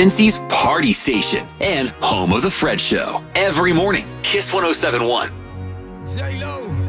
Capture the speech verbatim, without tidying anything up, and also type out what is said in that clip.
Cincy's party station and home of The Fred Show. Every morning, Kiss one oh seven point one. J-Lo.